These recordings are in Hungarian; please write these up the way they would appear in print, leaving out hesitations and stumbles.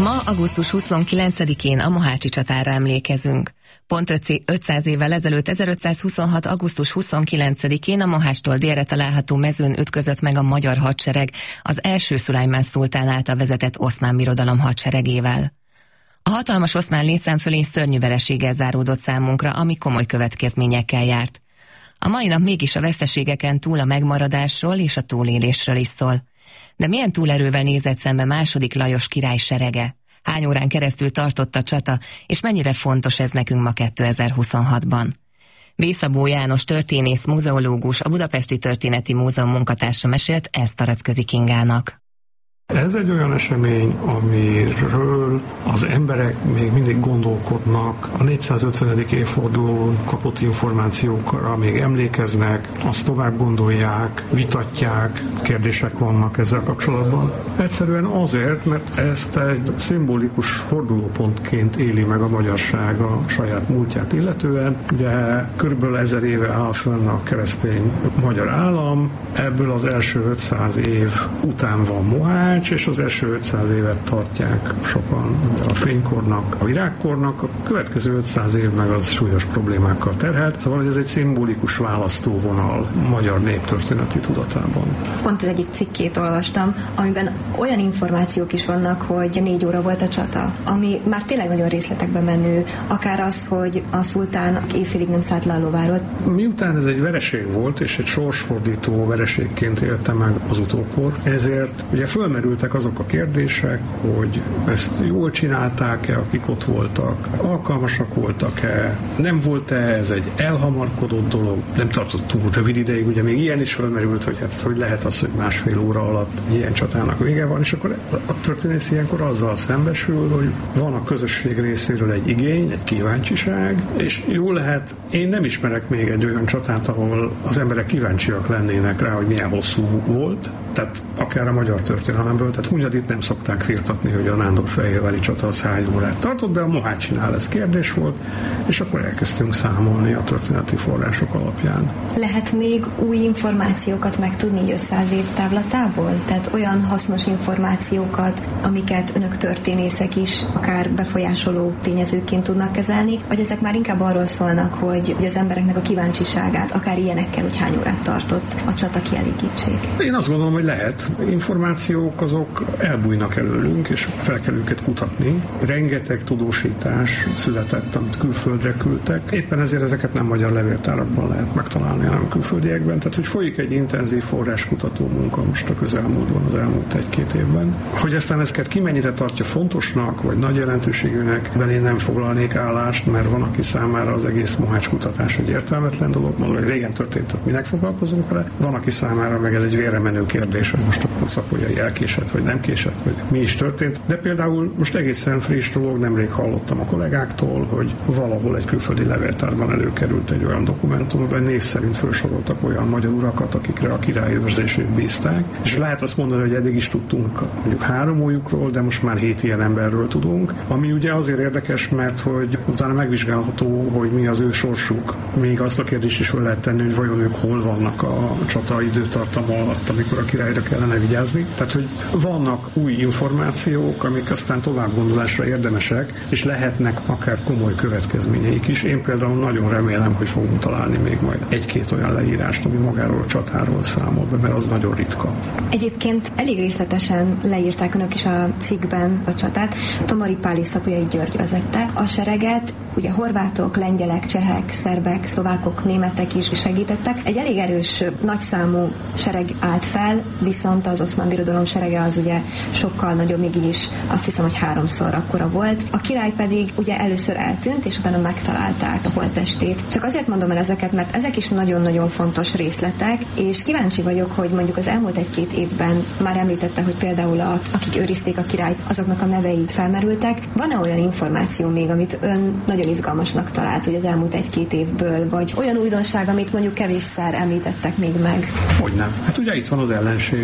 Ma, augusztus 29-én a mohácsi csatára emlékezünk. Pont 500 évvel ezelőtt, 1526. augusztus 29-én a Mohácstól délre található mezőn ütközött meg a magyar hadsereg az első Szulajmán szultán által vezetett Oszmán Birodalom hadseregével. A hatalmas oszmán létszámfölé szörnyű vereséggel záródott számunkra, ami komoly következményekkel járt. A mai nap mégis a veszteségeken túl a megmaradásról és a túlélésről is szól. De milyen túlerővel nézett szembe második Lajos király serege? Hány órán keresztül tartott a csata, és mennyire fontos ez nekünk ma 2026-ban? Bészabó János történész, muzeológus, a Budapesti Történeti Múzeum munkatársa mesélt ezt Taracközi Kingának. Ez egy olyan esemény, amiről az emberek még mindig gondolkodnak, a 450. évfordulón kapott információkra még emlékeznek, azt tovább gondolják, vitatják, kérdések vannak ezzel kapcsolatban. Egyszerűen azért, mert ezt egy szimbolikus fordulópontként éli meg a magyarság a saját múltját illetően. Ugye körülbelül 1000 éve áll fönn a keresztény magyar állam, ebből az első 500 év után van Mohács, és az első 500 évet tartják sokan a fénykornak, a virágkornak, a következő 500 év meg az súlyos problémákkal terhelt, szóval hogy ez egy szimbolikus választóvonal a magyar néptörténeti tudatában. Pont az egyik cikkét olvastam, amiben olyan információk is vannak, hogy 4 óra volt a csata, ami már tényleg nagyon részletekbe menő, akár az, hogy a szultán éjfélig nem szállt le a lováról. Miután ez egy vereség volt, és egy sorsfordító vereségként élte meg az utókor, ezért ugye fölmerültek azok a kérdések, hogy ezt jól csinálták-e, akik ott voltak, alkalmasak voltak-e, nem volt-e ez egy elhamarkodott dolog, nem tartott túl rövid ideig, ugye még ilyen is fölmerült, hogy hát hogy lehet az, hogy másfél óra alatt egy ilyen csatának vége van, és akkor a történész ilyenkor azzal szembesül, hogy van a közösség részéről egy igény, egy kíváncsiság, és jó lehet, én nem ismerek még egy olyan csatát, ahol az emberek kíváncsiak lennének rá, hogy milyen hosszú volt, tehát akár a magyar történelemből, tehát Hunyadit nem szokták firtatni, hogy a Nándorfehérvári csata az hány órát tartott, de a Mohácsinál ez kérdés volt, és akkor elkezdtünk számolni a történeti források alapján. Lehet még új információkat megtudni 500 év távlatából? Tehát olyan hasznos információkat, amiket önök történészek is akár befolyásoló tényezőként tudnak kezelni, vagy ezek már inkább arról szólnak, hogy az embereknek a kíváncsiságát, akár ilyenekkel, hogy hány órát tartott a csata kielégítsék? Én azt gondolom, hogy lehet. Információk azok elbújnak előlünk, és fel kell őket kutatni. Rengeteg tudósítás született, amit külföldre küldtek. Éppen ezért ezeket nem magyar levéltárakban lehet megtalálni, hanem külföldiekben. Tehát, hogy folyik egy intenzív forráskutató munka most a közelmúltban, az elmúlt 1-2 évben. Hogy aztán ezeket ki mennyire tartja fontosnak, vagy nagy jelentőségűnek, ben én nem foglalnék állást, mert van, aki számára az egész Mohács kutatás egy értelmetlen dolog, mondom, hogy régen történt, tehát minek foglalkozunk vele. Van, aki számára meg ez egy vérre menő kérdés, hogy most akkor Szapolyai elkésett, vagy nem késett, vagy mi is történt. De például most egészen friss dolog, nemrég hallottam a kollégáktól, hogy valahol egy külföldi levéltárban előkerült egy olyan dokumentum, amiben név szerint felsoroltak olyan magyar urakat, akikre a király őrzését bízták. És lehet azt mondani, hogy eddig is tudtunk mondjuk 3 újukról, de most már 7 ilyen emberről tudunk. Ami ugye azért érdekes, mert hogy utána megvizsgálható, hogy mi az ő sorsuk. Még azt a kérdést is fel lehet tenni, hogy vajon ők hol vannak a csata időtartama alatt, amikor a királyra kellene vigyázni. Tehát, hogy vannak új információk, amik aztán tovább gondolásra érdemesek, és lehetnek akár komoly következményeik is. Én például nagyon remélem, hogy fogunk találni még majd 1-2 olyan leírást, ami magáról a csatáról számol be, mert az nagyon ritka. Egyébként elég részletesen leírták önök is a cikkben a csatát. Tomari Pál és Szapolyai György vezette a sereget, ugye horvátok, lengyelek, csehek, szerbek, szlovákok, németek is segítettek. Egy elég erős, nagyszámú sereg állt fel, viszont az Oszmán Birodalom serege az ugye sokkal nagyobb, még így is azt hiszem, hogy 3-szor akkora volt. A király pedig ugye először eltűnt, és utána megtalálták a holttestét. Csak azért mondom el ezeket, mert ezek is nagyon-nagyon fontos részletek, és kíváncsi vagyok, hogy mondjuk az elmúlt 1-2 évben már említette, hogy például akik őrizték a királyt, azoknak a nevei felmerültek. Van-e olyan információ még, amit ön nagyon izgalmasnak talált, hogy az elmúlt 1-2 évből, vagy olyan újdonság, amit mondjuk kevésszer említettek még meg? Hogyne. Hát ugye itt van az ellenség.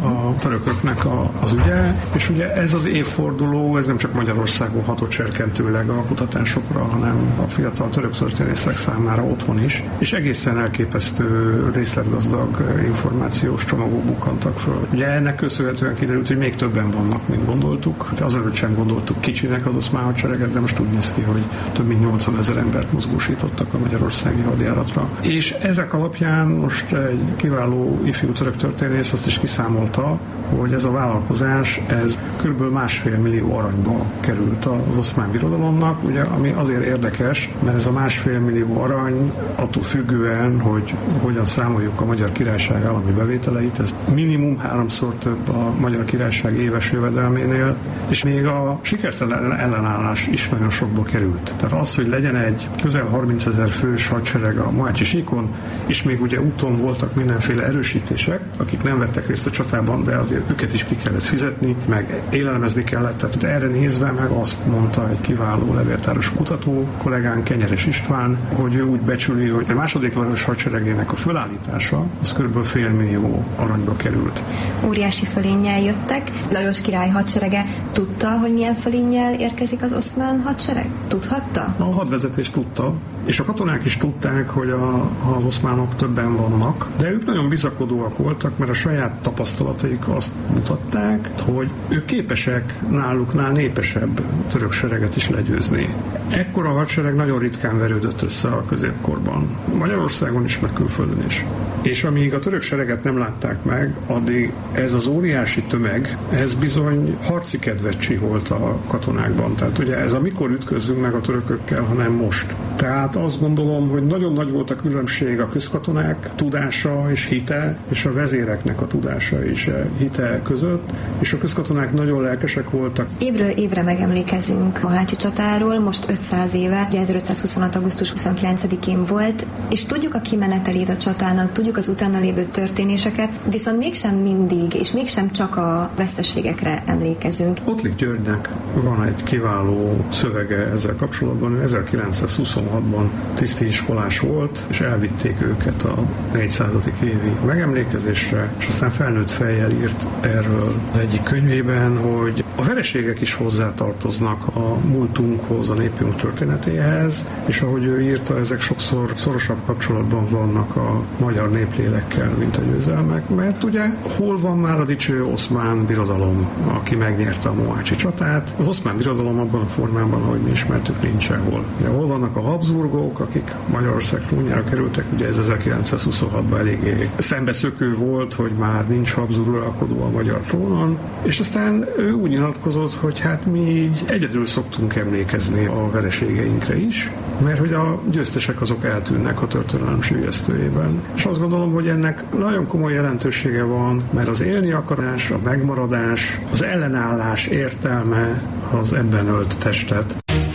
a törököknek az ügye, és ugye ez az évforduló, ez nem csak Magyarországon hatott serkentőleg a kutatásokra, hanem a fiatal török történészek számára otthon is, és egészen elképesztő részletgazdag információs csomagok bukkantak föl. Ugye ennek köszönhetően kiderült, hogy még többen vannak, mint gondoltuk. Azelőtt sem gondoltuk kicsinek az oszmán hadsereget, de most úgy néz ki, hogy több mint 80 000 embert mozgósítottak a magyarországi hadjáratra. És ezek alapján most egy kiváló ifjú török történész azt is kiszámolta, hogy ez a vállalkozás, ez kb. 1,5 millió aranyba került az Oszmán Birodalomnak, ugye, ami azért érdekes, mert ez a 1,5 millió arany attól függően, hogy hogyan számoljuk a Magyar Királyság állami bevételeit, ez minimum 3-szor több a Magyar Királyság éves jövedelménél, és még a sikertelen ellenállás is nagyon sokba került. Tehát az, hogy legyen egy közel 30 000 fős hadsereg a Mohácsi síkon, és még ugye úton voltak mindenféle erősítések, akik nem vettek részt a csatában, de azért őket is ki kellett fizetni, meg élelmezni kellett. Tehát erre nézve meg azt mondta egy kiváló levéltáros kutató, kollégánk Kenyeres István, hogy ő úgy becsüli, hogy a második Lajos hadseregének a fölállítása az kb. 500 000 aranyba került. Óriási fölénnyel jöttek. Lajos király hadserege tudta, hogy milyen fölénnyel érkezik az oszmán hadsereg? Tudhatta? A hadvezetés tudta, és a katonák is tudták, hogy az oszmánok többen vannak, de ők nagyon bizakodóak voltak, mert a saját tapasztalataik azt mutatták, hogy ők képesek náluknál népesebb török sereget is legyőzni. Ekkora hadsereg nagyon ritkán verődött össze a középkorban. Magyarországon is, meg külföldön is. És amíg a török sereget nem látták meg, addig ez az óriási tömeg, ez bizony harci kedvet csiholt a katonákban. Tehát ugye ez amikor ütközzünk meg a törökökkel, hanem most. Tehát azt gondolom, hogy nagyon nagy volt a különbség a közkatonák tudása és hite, és a vezéreknek a tudása és hite között, és a közkatonák nagyon lelkesek voltak. Évről évre megemlékezünk a Mohácsi csatáról, most 500 éve, ugye 1526. augusztus 29-én volt, és tudjuk a kimenetelét a csatának, tudjuk az utána lévő történéseket, viszont mégsem mindig, és mégsem csak a veszteségekre emlékezünk. Ottlik Györgynek van egy kiváló szövege ezzel kapcsolatban, ő 1926-ban tisztiiskolás volt, és elvitték őket a 400. évi megemlékezésre, és aztán felnőtt fejjel írt erről az egyik könyvében, hogy a vereségek is hozzátartoznak a múltunkhoz, a népünk történetéhez, és ahogy ő írta, ezek sokszor szorosabb kapcsolatban vannak a magyar néplélekkel, mint a győzelmek, mert ugye hol van már a dicső oszmán birodalom, aki megnyerte a Mohácsi csatát? Az oszmán birodalom abban a formában, ahogy mi ismertük, nincs sehol. De hol vannak a Habsburgok, akik Magyarország trónjára kerültek, ugye ez 1926-ban eléggé szembeszökő volt, hogy már nincs Habsburg uralkodó a magyar trónon, és aztán ő úgy nyilatkozott, hogy hát mi így egyedül szoktunk emlékezni a vereségeinkre is, mert hogy a győztesek azok eltűnnek a történelem süllyesztőjében. És azt gondolom, hogy ennek nagyon komoly jelentősége van, mert az élni akarás, a megmaradás, az ellenállás értelme az ebben ölt testet.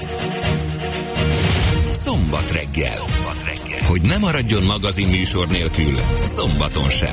Szombat reggel. Hogy ne maradjon magazin műsor nélkül, szombaton sem.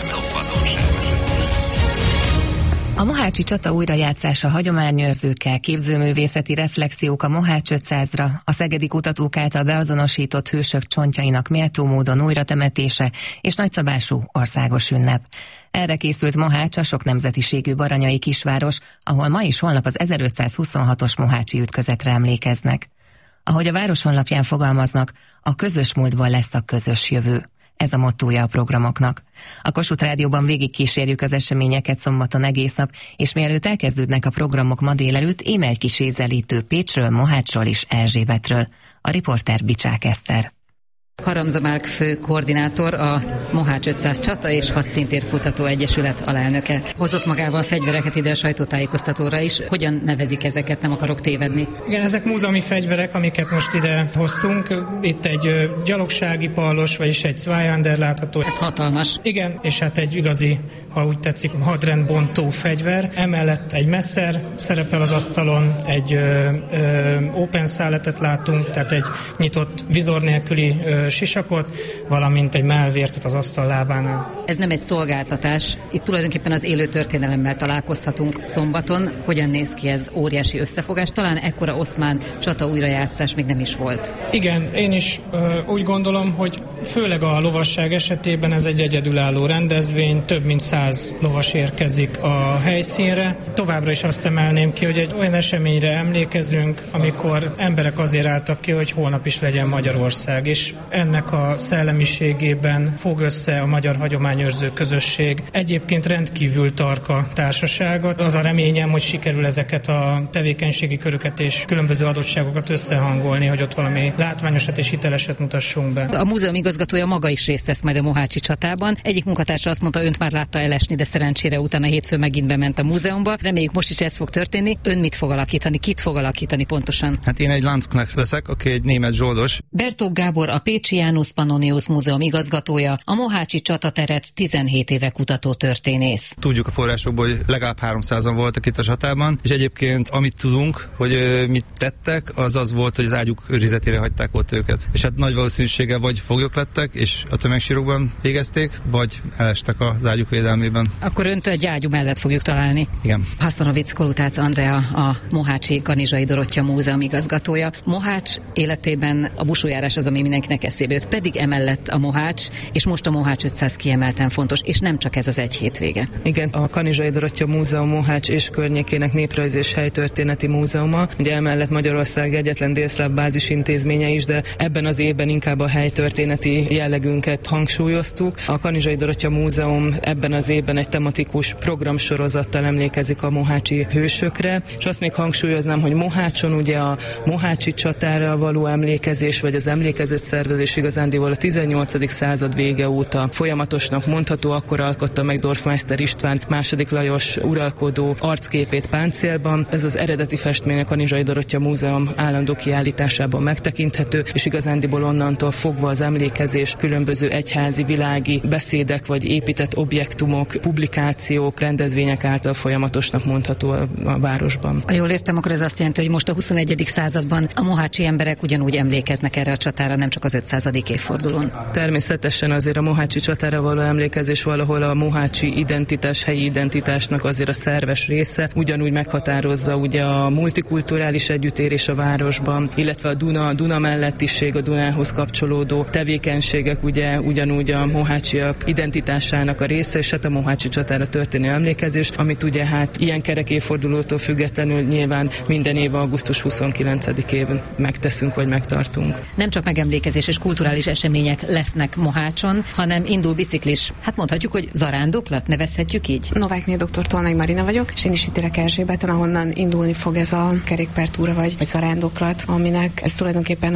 A Mohácsi csata újrajátszása hagyományőrzőkkel, képzőművészeti reflexiók a Mohács 500-ra, a szegedi kutatók által beazonosított hősök csontjainak méltó módon újratemetése és nagyszabású országos ünnep. Erre készült Mohács, a sok nemzetiségű baranyai kisváros, ahol ma is holnap az 1526-os mohácsi ütközetre emlékeznek. Ahogy a város honlapján fogalmaznak, a közös múltból lesz a közös jövő. Ez a mottója a programoknak. A Kossuth Rádióban végigkísérjük az eseményeket szombaton egész nap, és mielőtt elkezdődnek a programok ma délelőtt, íme egy kis ízelítő Pécsről, Mohácsról és Erzsébetről. A riporter Bicsák Eszter. Haramza Márk fő koordinátor, a Mohács 500 Csata és Hadszíntérkutató Egyesület alelnöke. Hozott magával fegyvereket ide a sajtótájékoztatóra is. Hogyan nevezik ezeket? Nem akarok tévedni. Igen, ezek múzeumi fegyverek, amiket most ide hoztunk. Itt egy gyalogsági pallos, vagyis egy Zweihander látható. Ez hatalmas. Igen, és hát egy igazi, ha úgy tetszik, hadrendbontó fegyver. Emellett egy messzer szerepel az asztalon, egy open száletet látunk, tehát egy nyitott vizor nélküli sisakot, valamint egy mellvértet az asztal lábánál. Ez nem egy szolgáltatás. Itt tulajdonképpen az élő történelemmel találkozhatunk szombaton. Hogyan néz ki ez? Óriási összefogás. Talán ekkora oszmán csata újrajátszás még nem is volt. Igen, én is úgy gondolom, hogy Főleg a lovasság esetében ez egy egyedülálló rendezvény, több mint 100 lovas érkezik a helyszínre. Továbbra is azt emelném ki, hogy egy olyan eseményre emlékezünk, amikor emberek azért álltak ki, hogy holnap is legyen Magyarország, és ennek a szellemiségében fog össze a magyar hagyományőrző közösség. Egyébként rendkívül tarka társaságot. Az a reményem, hogy sikerül ezeket a tevékenységi köröket és különböző adottságokat összehangolni, hogy ott valami látványosat és hiteleset mutassunk be. A múzeum igazgatója maga is részt vesz majd a mohácsi csatában. Egyik munkatársa azt mondta, önt már látta elesni, de szerencsére utána hétfőn megint bement a múzeumba. Reméljük, most is ez fog történni. Ön mit fog alakítani? Kit fog alakítani pontosan? Hát én egy Landsknecht leszek, aki egy német zsoldos. Bertók Gábor, a Pécsi János Pannonius Múzeum igazgatója, a mohácsi csatateret 17 éve kutató történész. Tudjuk a forrásokból, hogy legalább 300-an voltak itt a csatában, és egyébként amit tudunk, hogy mit tettek, az volt, hogy az ágyuk őrizetére hagyták ott őket. És hát nagy valószínűséggel vagy foglyok lettek, és a tömegsírokban végezték, vagy elestek az ágyuk védelmében. Akkor önt egy ágyú mellett fogjuk találni. Igen. Haszanovic Kolutác Andrea, a Mohácsi Kanizsai Dorottya Múzeum igazgatója. Mohács életében a busójárás az, ami mindenkinek eszébe jut, pedig emellett a Mohács, és most a Mohács 500 kiemelten fontos, és nem csak ez az egy hétvége. Igen, a Kanizsai Dorottya Múzeum Mohács és környékének néprajzi és helytörténeti múzeuma. Ugye emellett Magyarország egyetlen délszláv bázis intézménye is, de ebben az évben inkább a helytörténeti jellegünket hangsúlyoztuk. A Kanizsai Dorottya Múzeum ebben az évben egy tematikus programsorozattal emlékezik a mohácsi hősökre, és azt még hangsúlyoznám, hogy Mohácson ugye a mohácsi csatára való emlékezés, vagy az emlékezetszervezés igazándiból a 18. század vége óta folyamatosnak mondható, akkor alkotta meg Dorfmeister István II. Lajos uralkodó arcképét páncélban. Ez az eredeti festmény a Kanizsai Dorottya Múzeum állandó kiállításában megtekinthető, és igazándiból onnantól fogva az emlékezés különböző egyházi, világi beszédek vagy épített objektumok, publikációk, rendezvények által folyamatosnak mondható a városban. Ha jól értem, akkor ez azt jelenti, hogy most a 21. században a mohácsi emberek ugyanúgy emlékeznek erre a csatára, nem csak az 500. évfordulón. Természetesen azért a mohácsi csatára való emlékezés valahol a mohácsi identitás, helyi identitásnak azért a szerves része, ugyanúgy meghatározza ugye a multikulturális együttérés a városban, illetve a Duna mellettiség, a Dunához kapcsolódó tevékenységek ugye ugyanúgy a mohácsiak identitásának a része, és hát a mohácsi csatára történő emlékezés, amit ugye hát ilyen kerek évfordulótól függetlenül nyilván minden év augusztus 29-én megteszünk vagy megtartunk. Nem csak megemlékezés és kulturális események lesznek Mohácson, hanem indul biciklis, hát mondhatjuk, hogy zarándoklat, nevezhetjük így? Novákné dr. Tolnai Marina vagyok, és én is itt élek Erzsébeten, ahonnan indulni fog ez a kerékpártúra vagy zarándoklat, aminek ez tulajdonképpen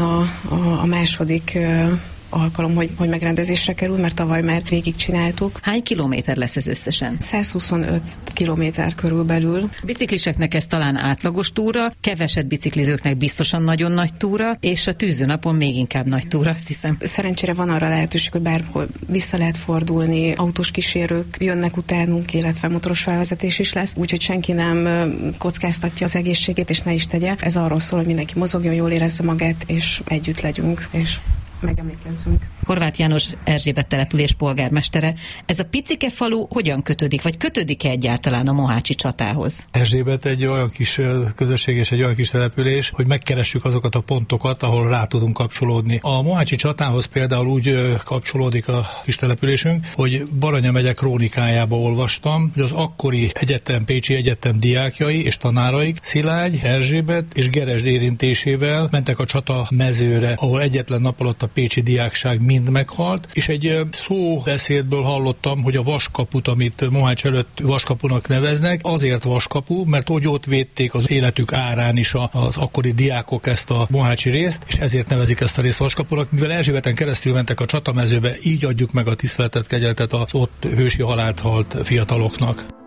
a második alkalom, hogy megrendezésre kerül, mert tavaly már végig csináltuk. Hány kilométer lesz ez összesen? 125 kilométer körülbelül. Bicikliseknek ez talán átlagos túra, keveset biciklizőknek biztosan nagyon nagy túra, és a tűzőnapon még inkább nagy túra, azt hiszem. Szerencsére van arra lehetőség, hogy bárhol vissza lehet fordulni, autós kísérők jönnek utánunk, illetve motoros felvezetés is lesz, úgyhogy senki nem kockáztatja az egészségét, és ne is tegye. Ez arról szól, hogy mindenki mozogjon, jól érezze magát, és együtt legyünk, és megemlékezzünk. Horváth János Erzsébet település polgármestere. Ez a picike falu hogyan kötődik, vagy kötődik-e egyáltalán a mohácsi csatához? Erzsébet egy olyan kis közösség és egy olyan kis település, hogy megkeressük azokat a pontokat, ahol rá tudunk kapcsolódni. A mohácsi csatához például úgy kapcsolódik a kis településünk, hogy Baranya megye krónikájába olvastam, hogy az akkori Pécsi Egyetem diákjai és tanáraik Szilágy, Erzsébet és Geresd érintésével mentek a csata mezőre, ahol egyetlen nap alatt a pécsi diákság mind meghalt, és egy szóbeszédből hallottam, hogy a vaskaput, amit Mohács előtt vaskapunak neveznek, azért vaskapu, mert hogy ott védték az életük árán is az akkori diákok ezt a mohácsi részt, és ezért nevezik ezt a részt vaskapunak. Mivel Erzsébeten keresztül mentek a csatamezőbe, így adjuk meg a tiszteletet, kegyeletet az ott hősi halált halt fiataloknak.